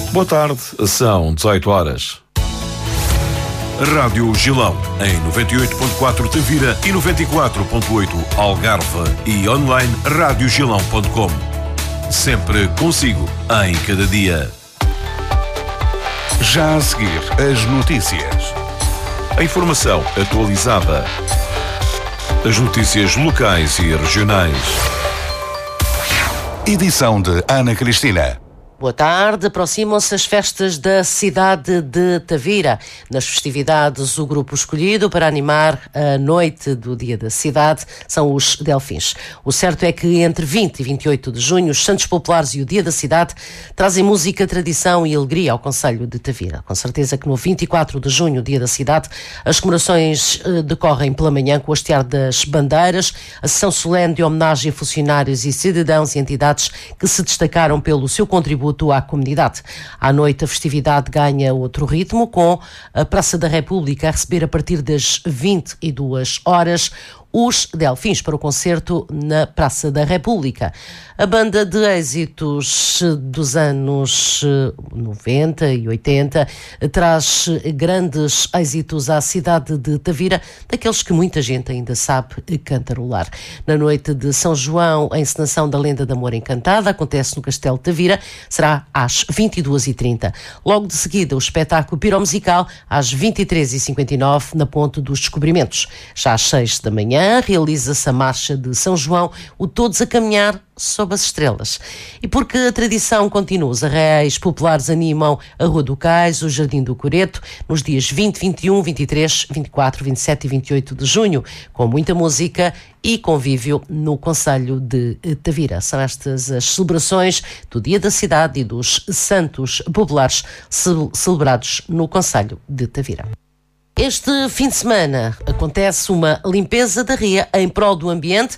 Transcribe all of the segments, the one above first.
Boa tarde, são 18 horas. Rádio Gilão, em 98.4 Tavira e 94.8 Algarve e online radiogilão.com. Sempre consigo, em cada dia. Já a seguir, as notícias. A informação atualizada. As notícias locais e regionais. Edição de Ana Cristina. Boa tarde, aproximam-se as festas da cidade de Tavira. Nas festividades, o grupo escolhido para animar a noite do Dia da Cidade são os Delfins. O certo é que entre 20 e 28 de junho, os Santos Populares e o Dia da Cidade trazem música, tradição e alegria ao concelho de Tavira. Com certeza que no 24 de junho, Dia da Cidade, as comemorações decorrem pela manhã com o hastear das bandeiras, a sessão solene de homenagem a funcionários e cidadãos e entidades que se destacaram pelo seu contributo à comunidade. À noite, a festividade ganha outro ritmo, com a Praça da República a receber a partir das 22 horas os Delfins para o concerto na Praça da República. A banda de êxitos dos anos 90 e 80 traz grandes êxitos à cidade de Tavira, daqueles que muita gente ainda sabe cantarolar. Na noite de São João, a encenação da Lenda de Amor Encantada acontece no Castelo de Tavira, será às 22h30. Logo de seguida, o espetáculo piromusical às 23h59 na Ponte dos Descobrimentos. Já às 6 da manhã, realiza-se a Marcha de São João, o Todos a Caminhar sob as Estrelas. E porque a tradição continua, os arraiais populares animam a Rua do Cais, o Jardim do Coreto, nos dias 20, 21, 23, 24, 27 e 28 de junho, com muita música e convívio no concelho de Tavira. São estas as celebrações do Dia da Cidade e dos Santos Populares celebrados no concelho de Tavira. Este fim de semana acontece uma limpeza da ria em prol do ambiente.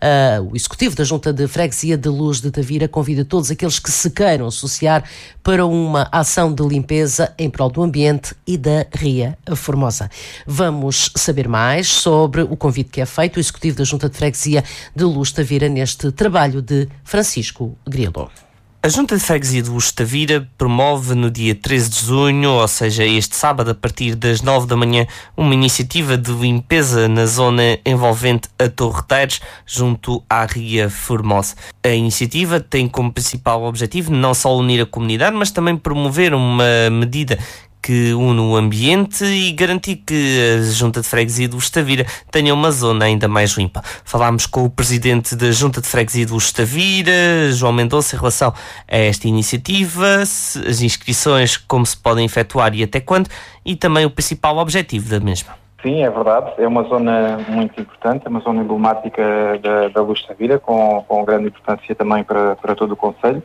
O Executivo da Junta de Freguesia de Luz de Tavira convida todos aqueles que se queiram associar para uma ação de limpeza em prol do ambiente e da Ria Formosa. Vamos saber mais sobre o convite que é feito. O Executivo da Junta de Freguesia de Luz de Tavira neste trabalho de Francisco Grilo. A Junta de Freguesia de Luz de Tavira promove no dia 13 de junho, ou seja, este sábado, a partir das 9 da manhã, uma iniciativa de limpeza na zona envolvente a Torreteiros, junto à Ria Formosa. A iniciativa tem como principal objetivo não só unir a comunidade, mas também promover uma medida que une o ambiente e garantir que a Junta de Freguesia de Luz de Tavira tenha uma zona ainda mais limpa. Falámos com o Presidente da Junta de Freguesia de Luz de Tavira, João Mendonça, em relação a esta iniciativa, as inscrições, como se podem efetuar e até quando, e também o principal objetivo da mesma. Sim, é verdade. É uma zona muito importante, é uma zona emblemática da Luz de Tavira, com grande importância também para todo o concelho.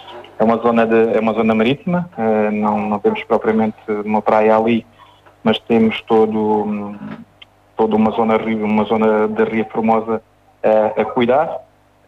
É uma zona marítima, não temos propriamente uma praia ali, mas temos toda uma zona da Ria Formosa a cuidar.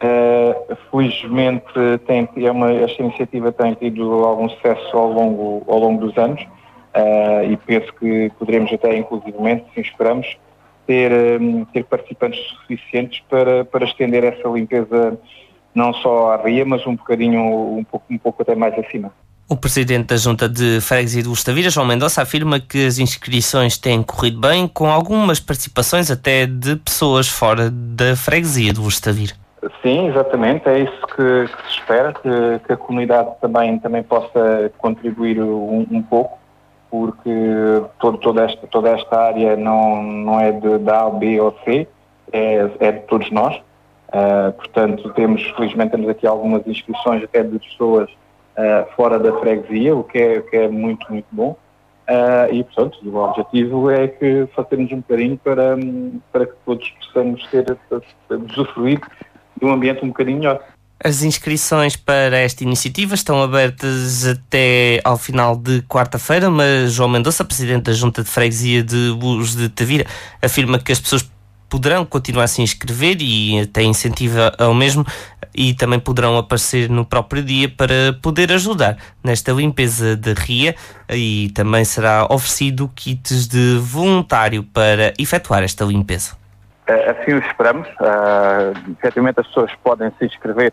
Felizmente esta iniciativa tem tido algum sucesso ao longo dos anos e penso que poderemos até, inclusivamente, se esperamos, ter participantes suficientes para estender essa limpeza não só à ria, mas um pouco até mais acima. O Presidente da Junta de Freguesia de Luz de Tavira, João Mendonça, afirma que as inscrições têm corrido bem, com algumas participações até de pessoas fora da Freguesia de Luz de Tavira. Sim, exatamente, é isso que se espera, que a comunidade também possa contribuir um pouco, porque toda esta área não é da A, B ou C, é de todos nós. Portanto, felizmente temos aqui algumas inscrições até de pessoas fora da freguesia, o que é muito, muito bom. E, portanto, o objetivo é que façamos um bocadinho para que todos possamos usufruir de um ambiente um bocadinho melhor. As inscrições para esta iniciativa estão abertas até ao final de quarta-feira, mas João Mendonça, Presidente da Junta de Freguesia de Luz de Tavira, afirma que as pessoas poderão continuar a se inscrever e até incentiva ao mesmo, e também poderão aparecer no próprio dia para poder ajudar nesta limpeza da ria, e também será oferecido kits de voluntário para efetuar esta limpeza. Assim o esperamos. Efetivamente as pessoas podem se inscrever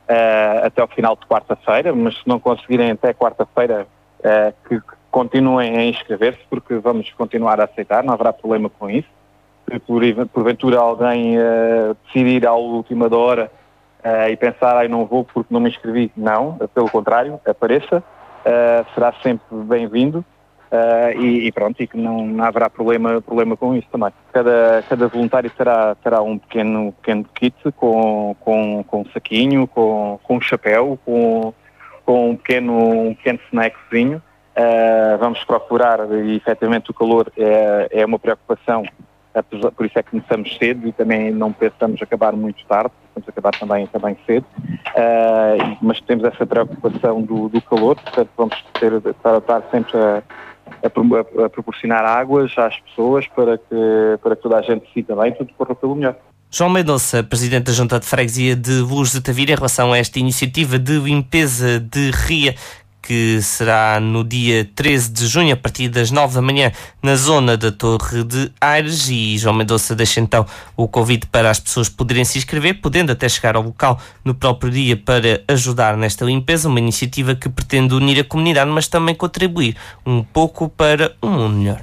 até ao final de quarta-feira, mas se não conseguirem até quarta-feira, que continuem a inscrever-se, porque vamos continuar a aceitar, não haverá problema com isso. Se porventura alguém decidir à última da hora e pensar, não vou porque não me inscrevi, não, pelo contrário, apareça, será sempre bem-vindo. E pronto, e que não haverá problema com isso também. Cada voluntário terá um pequeno kit com um saquinho, com um chapéu, com um pequeno snackzinho. Vamos procurar, e efetivamente o calor é uma preocupação, por isso é que começamos cedo e também não pensamos acabar muito tarde, vamos acabar também cedo, mas temos essa preocupação do calor, portanto vamos estar sempre a proporcionar águas às pessoas para que toda a gente se sinta bem, tudo corra pelo melhor. João Mendonça, Presidente da Junta de Freguesia de Luz de Tavira, em relação a esta iniciativa de limpeza de ria, que será no dia 13 de junho, a partir das 9 da manhã, na zona da Torre de Aires. E João Mendonça deixa então o convite para as pessoas poderem se inscrever, podendo até chegar ao local no próprio dia para ajudar nesta limpeza, uma iniciativa que pretende unir a comunidade, mas também contribuir um pouco para um mundo melhor.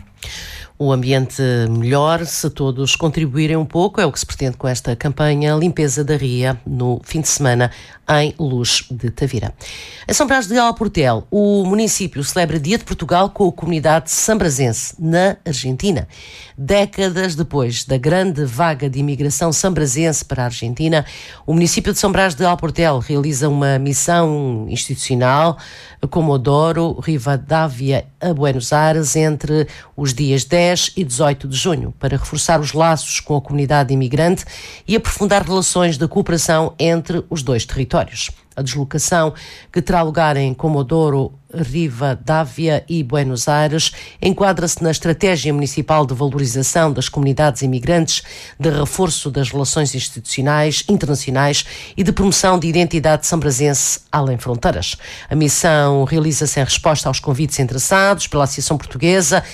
O ambiente melhor, se todos contribuírem um pouco, é o que se pretende com esta campanha Limpeza da Ria no fim de semana em Luz de Tavira. Em São Brás de Alportel, o município celebra Dia de Portugal com a comunidade sambrazense, na Argentina. Décadas depois da grande vaga de imigração sambrazense para a Argentina, o município de São Brás de Alportel realiza uma missão institucional Comodoro Rivadavia a Buenos Aires entre os dias 10 e 18 de junho, para reforçar os laços com a comunidade imigrante e aprofundar relações de cooperação entre os dois territórios. A deslocação, que terá lugar em Comodoro Rivadavia e Buenos Aires, enquadra-se na estratégia municipal de valorização das comunidades imigrantes, de reforço das relações institucionais, internacionais e de promoção de identidade sambrazense além fronteiras. A missão realiza-se em resposta aos convites interessados pela Associação Portuguesa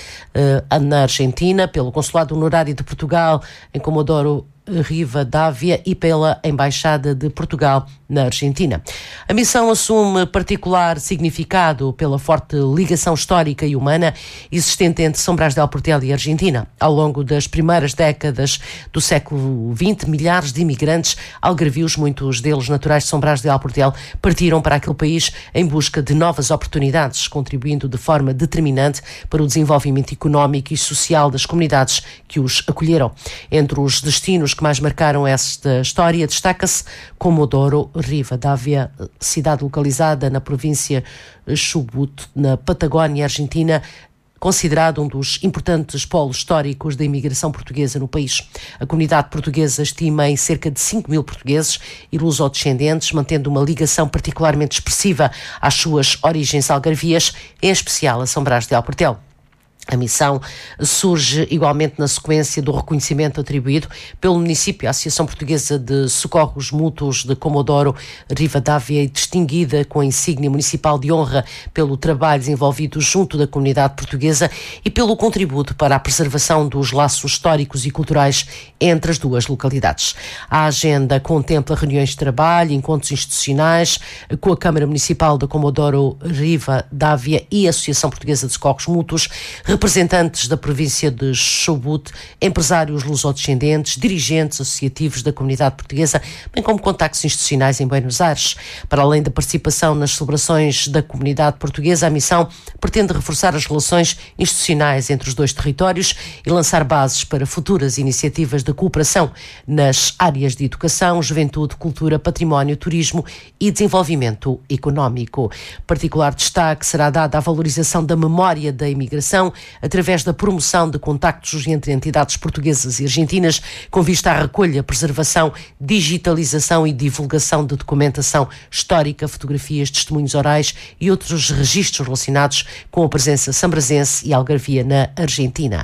na Argentina, pelo Consulado Honorário de Portugal em Comodoro Rivadavia e pela Embaixada de Portugal na Argentina. A missão assume particular significado pela forte ligação histórica e humana existente entre São Brás de Alportel e Argentina. Ao longo das primeiras décadas do século XX, milhares de imigrantes algarvios, muitos deles naturais de São Brás de Alportel, partiram para aquele país em busca de novas oportunidades, contribuindo de forma determinante para o desenvolvimento económico e social das comunidades que os acolheram. Entre os destinos que mais marcaram esta história, destaca-se Comodoro Rivadavia, cidade localizada na província Chubut, na Patagónia Argentina, considerado um dos importantes polos históricos da imigração portuguesa no país. A comunidade portuguesa estima em cerca de 5 mil portugueses e lusodescendentes, mantendo uma ligação particularmente expressiva às suas origens algarvias, em especial a São Brás de Alportel. A missão surge igualmente na sequência do reconhecimento atribuído pelo município à Associação Portuguesa de Socorros Mútuos de Comodoro Rivadavia, e distinguida com a insígnia municipal de honra pelo trabalho desenvolvido junto da comunidade portuguesa e pelo contributo para a preservação dos laços históricos e culturais entre as duas localidades. A agenda contempla reuniões de trabalho, encontros institucionais com a Câmara Municipal de Comodoro Rivadavia e a Associação Portuguesa de Socorros Mútuos, representantes da província de Chubut, empresários lusodescendentes, dirigentes associativos da comunidade portuguesa, bem como contactos institucionais em Buenos Aires. Para além da participação nas celebrações da comunidade portuguesa, a missão pretende reforçar as relações institucionais entre os dois territórios e lançar bases para futuras iniciativas de cooperação nas áreas de educação, juventude, cultura, património, turismo e desenvolvimento económico. Particular destaque será dado à valorização da memória da imigração, através da promoção de contactos entre entidades portuguesas e argentinas, com vista à recolha, preservação, digitalização e divulgação de documentação histórica, fotografias, testemunhos orais e outros registros relacionados com a presença sambrazense e algarvia na Argentina.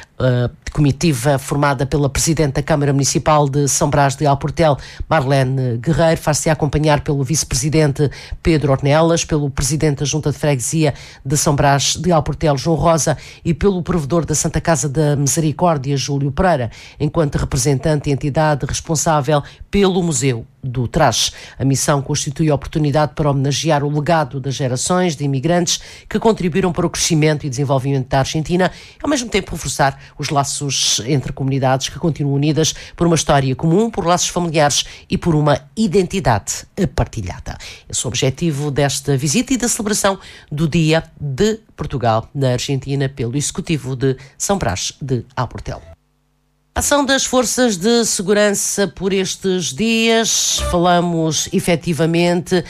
Comitiva formada pela Presidente da Câmara Municipal de São Brás de Alportel, Marlene Guerreiro, faz-se acompanhar pelo Vice-Presidente Pedro Ornelas, pelo Presidente da Junta de Freguesia de São Brás de Alportel, João Rosa, e pelo Provedor da Santa Casa da Misericórdia, Júlio Pereira, enquanto representante e entidade responsável pelo Museu do traje. A missão constitui a oportunidade para homenagear o legado das gerações de imigrantes que contribuíram para o crescimento e desenvolvimento da Argentina e, ao mesmo tempo, reforçar os laços entre comunidades que continuam unidas por uma história comum, por laços familiares e por uma identidade partilhada. Esse é o objetivo desta visita e da celebração do Dia de Portugal na Argentina pelo Executivo de São Brás de Alportel. A ação das forças de segurança por estes dias, falamos efetivamente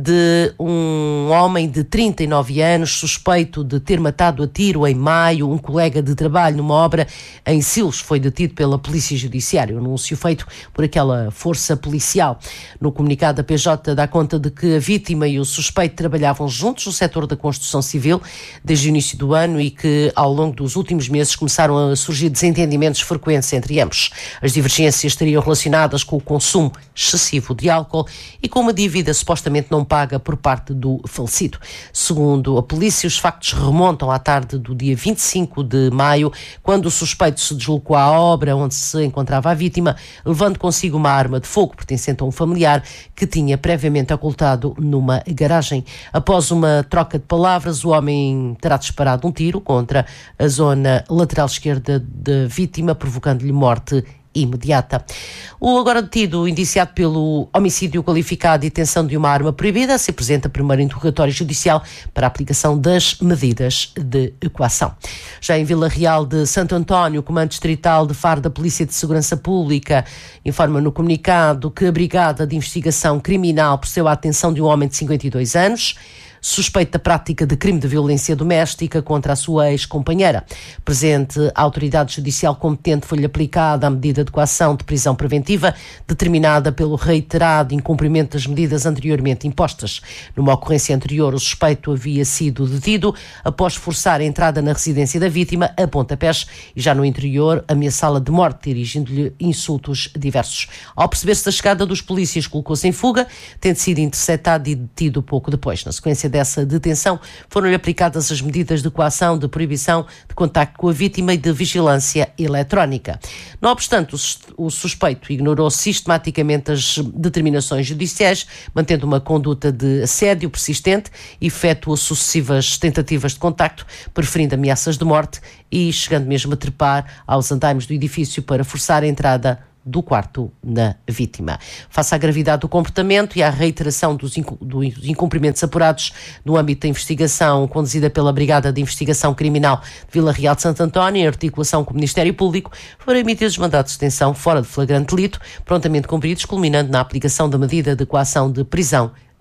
de um homem de 39 anos suspeito de ter matado a tiro em maio um colega de trabalho numa obra em Silos. Foi detido pela Polícia Judiciária, um anúncio feito por aquela força policial. No comunicado, a PJ dá conta de que a vítima e o suspeito trabalhavam juntos no setor da construção civil desde o início do ano e que ao longo dos últimos meses começaram a surgir desentendimentos frequentes entre ambos. As divergências estariam relacionadas com o consumo excessivo de álcool e com uma dívida supostamente não paga por parte do falecido. Segundo a polícia, os factos remontam à tarde do dia 25 de maio, quando o suspeito se deslocou à obra onde se encontrava a vítima, levando consigo uma arma de fogo pertencente a um familiar que tinha previamente ocultado numa garagem. Após uma troca de palavras, o homem terá disparado um tiro contra a zona lateral esquerda da vítima, provocando-lhe morte imediata. O agora detido, indiciado pelo homicídio qualificado e detenção de uma arma proibida, se apresenta primeiro interrogatório judicial para a aplicação das medidas de coação. Já em Vila Real de Santo António, o Comando Distrital de Faro da Polícia de Segurança Pública informa no comunicado que a Brigada de Investigação Criminal procedeu à detenção de um homem de 52 anos, suspeito da prática de crime de violência doméstica contra a sua ex-companheira. Presente a autoridade judicial competente, foi-lhe aplicada a medida de coação de prisão preventiva, determinada pelo reiterado incumprimento das medidas anteriormente impostas. Numa ocorrência anterior, o suspeito havia sido detido após forçar a entrada na residência da vítima a pontapés e já no interior ameaçá-la de morte, dirigindo-lhe insultos diversos. Ao perceber-se da chegada dos polícias, colocou-se em fuga, tendo sido interceptado e detido pouco depois. Na sequência dessa detenção, foram-lhe aplicadas as medidas de coação, de proibição de contacto com a vítima e de vigilância eletrónica. Não obstante, o suspeito ignorou sistematicamente as determinações judiciais, mantendo uma conduta de assédio persistente, efetuou sucessivas tentativas de contacto, preferindo ameaças de morte e chegando mesmo a trepar aos andaimes do edifício para forçar a entrada do quarto da vítima. Face à gravidade do comportamento e à reiteração dos incumprimentos apurados no âmbito da investigação conduzida pela Brigada de Investigação Criminal de Vila Real de Santo António, em articulação com o Ministério Público, foram emitidos mandados de detenção fora de flagrante delito, prontamente cumpridos, culminando na aplicação da medida de coação de prisão